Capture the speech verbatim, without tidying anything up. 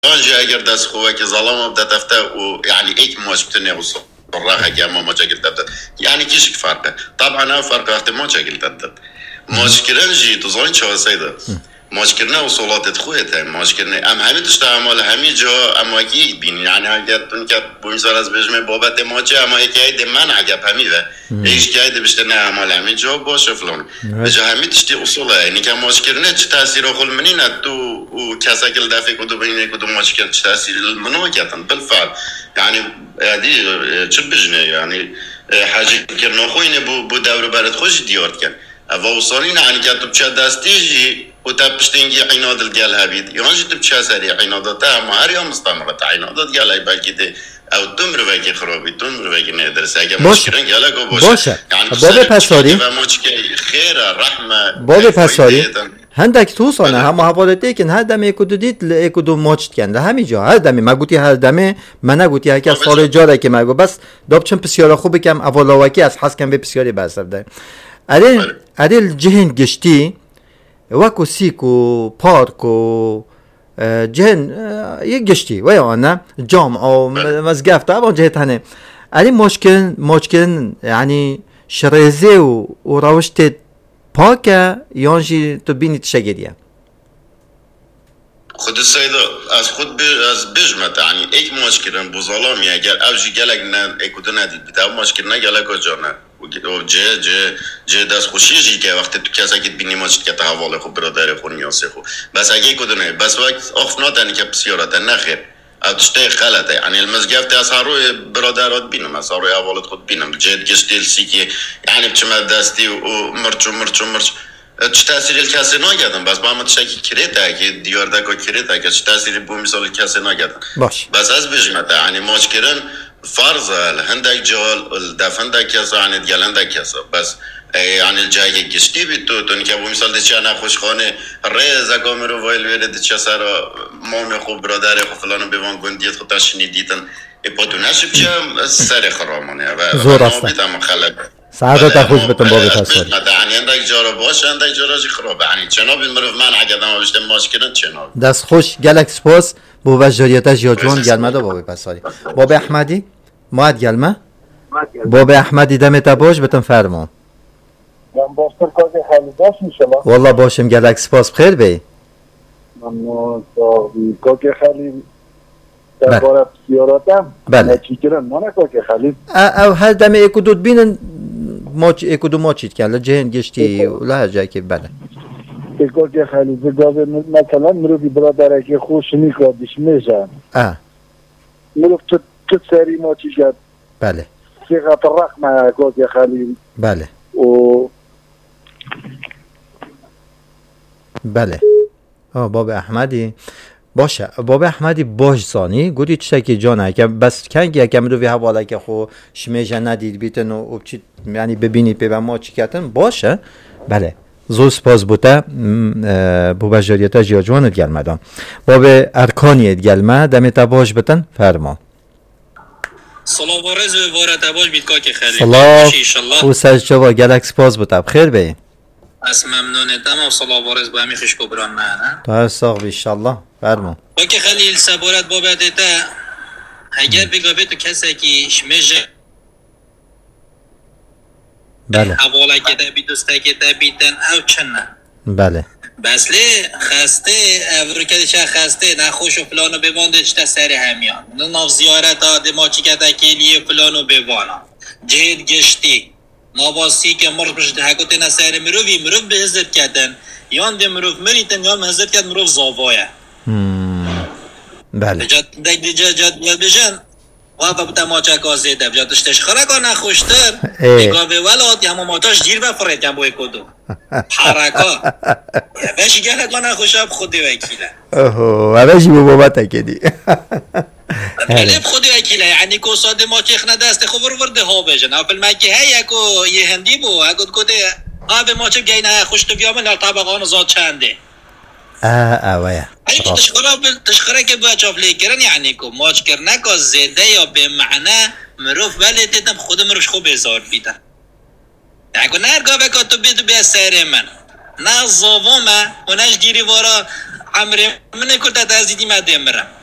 آنجا اگر دست خوبه که ظلام بدأ تفته و يعني ايك ماش بتني وصل الراحة جاما ما شكل تبدأ يعني كيش فرقه طبعا فرق وقت ما شكل تبدأ مشكلة جي تظن شو سيدا مشكلة وصولات خويته مشكلة ام همه تشتعمل همه جا اما اکی بین يعني اگر تون که بومسال از بجمه بابت ما چه اما اکی اید من عجب همیده ایش که اید بشتنه عمال همه جا باشه فلان بجا همه تشتی اصوله یعنی که مشکلة چه تاثیر خل منینه تو و کسا کل دفعه کدو بینه کدو مشکل چه تاثیر منو کتن بالفعل يعني هذه چه بجنه يعني حاجه کرنا خوینه بو بو دور برات خوش دیارت کن ووصلين يعني كتب شاد دستيجي وتبشتنجي عناد الجال هبيد يانجي تبشا سري عنادتها ما هر يوم مستمرة عنادت جال هاي باكيد او تمر وکی خرابی تمر وکی ندرسه اگه مشکلن گله کو باشه باشه يعني بابا پساری خیر رحمه بابا پساری هندک تو سانه هم حوالته کن هر دم یکو دو دید یکو دو ماچت کنده همین جا هر دمی ما گوتی هر دمه من نگوتی هر کس سال جاره که مگو بس داب چون پسیارا خوب کم اولا وکی از حس کم به پسیاری برسفده ادل ادل جهن گشتی وکو سیکو پارک و جهن یک گشتی و یا نه جامع و مزگفت و جهت هنه ادل مشکل مشکل یعنی شرزه و روشت پاکه یانجی تو بینی تشگریه خود السيدة از خود ب... از بجمت يعني ايك مشكلة بظلام يا قال اوجي قالك نا ايكو دنادي بتاع مشكلة قالك وجانا و جه جه جه دست خوشی جی که وقتی تو کسا که بینی ماست که تحواله خو برادر خو نیاسه خو بس اگه ايكو دنه بس وقت اخفناتنی که بسیارت نخیر او تشتای غلطه يعني المزگفت از هروی برادرات بینم از هروی حوالت خود بینم جه گشتیل سی که يعني بچمت دستی و مرچو مرچو مرچ چه تأثیری کسی نگردن بس با هم تشکی کریته که دیار دکا کریته که چه تأثیری بو مثال کسی نگردن باش بس از بجمته يعني ماش کرن فرضه هندك جال الدفن ده كذا يعني ديالن ده كذا بس يعني الجاي گشتی بی تو تو نکه بو مثال دیچه انا خوشخانه ریز اگامرو وایل ویره دیچه سر مام خوب برادر خوب فلانو بیوان گندیت خود تشنی دیتن اپاتو نشب چه سر خرامانه زور است سعادت خوش بتون بابی پساری يعني عندك جارا باش عندك جارا جی خرابه يعني چنابی مروف من عقدم آبشته ماش کرن چناب دست خوش گلک سپاس بو وجاریتش یا جون گلمه دا بابی پساری بابی احمدی ماید گلمه بابی احمدی دمت باش بتون فرمان من باستر کاری خالی باش میشه والله باشم گلک سپاس بخیر بی من کاری خالی در باره سیاراتم بله چی کرن من کاری خالی او هر دم اکو دود بینن ماچ اکو دو ماچید کن لجهن گشتی لها جای که بله کاری خالی بگاوه مثلا مروفی برادره که خوش نیکادش میشن اه مروف چه سری ماچی شد بله سیغت رقمه کاری خالی بله و بله آه باب احمدی باشه باب احمدی باش زانی گویی چه که جانه که بس کنگی یکم دو وی حواله که خو شمیجه ندید بیتن و چی یعنی ببینید به ما چی کردن باشه بله زو سپاس بوده بو بجاریتا جیا جوانت گلمدان باب ارکانیت گلمه دمت باش بتن فرما سلام وارز و وارد باش بیت که خیلی سلام و سجوا گلک سپاس بوده بخیر بی از ممنونتم و سلام وارز با همی خشکو بران معنا تا ساق بیشالله فرما با که خیلی سبارت بابت تا اگر بگابه تو کسی که شمشه بله حواله که تا بی دوسته که تا بیتن او چنه بله بس لی خسته افرو که چه خسته نخوش و فلانو ببانده چه سر همیان ناف زیارت آده ما چی که تا کلیه فلانو ببانا جهد گشتی ناباسی که مرد بشد حکوت نسر مروفی مروف به حضرت کردن یان ده مروف مریتن یان حضرت کرد مروف زاوایه بله جد دیگه جد جد جد بجن وقتا بتا ما چه کازیده بجد تشتش خرکا نخوشتر نگاه به ولاد یا ما ماتاش جیر بفرد کم بای کدو حرکا بشی گره که نخوشم خودی وکیله اوه اوه جیبو بابتا کدی بلیب خودی وکیله یعنی که ساده ما چخنه دست خوبر ورده ها بجن اپل مکی هی اکو یه هندی بو اکو کده آب ما چه گینه خوشتو بیامن در طبقان زاد چنده اه اوه اگه تشخرا تشخرا که با چافلی کردن یعنی که ماچ کردن که زده یا به معنی مروف ولی دیدم خود مروفش خوب هزار بیدن یعنی که نرگاه بکا تو بیدو بیا سر من نه زاوامه و نش گیری وارا عمره منه که تا تزیدی مده مرم